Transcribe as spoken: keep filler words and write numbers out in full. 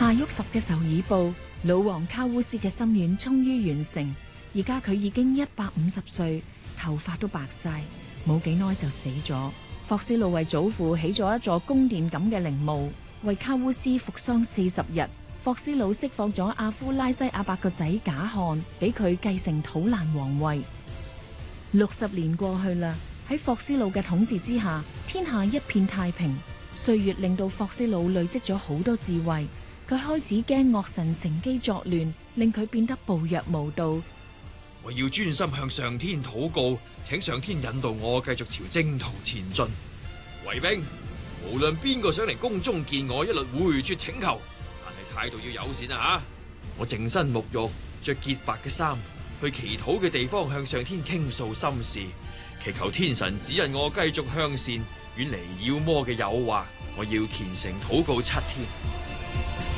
夏沃什嘅首爾報，老王卡烏斯嘅心願終於完成。而家佢已經一百五十歲，頭髮都白晒，冇幾耐就死咗。霍斯魯為祖父起咗一座宮殿咁嘅陵墓，為卡烏斯服喪四十日。霍斯魯釋放咗阿夫拉西亞伯個仔賈漢，俾佢繼承土蘭王位。六十年過去啦，喺霍斯魯嘅統治之下，天下一片太平。歲月令到霍斯魯累積咗好多智慧，佢開始驚惡神乘機作亂，令佢變得暴虐無道。 我要專心向上天禱告，請上天引導我繼續朝征途前進。衛兵，無論邊個想嚟宮中見我，一律回絕請求，但係態度要友善啊！吓，我淨身沐浴，着潔白嘅衫，去祈禱嘅地方向上天傾訴心事，祈求天神指引我繼續向善，遠離妖魔嘅誘惑。我要虔誠禱告七天。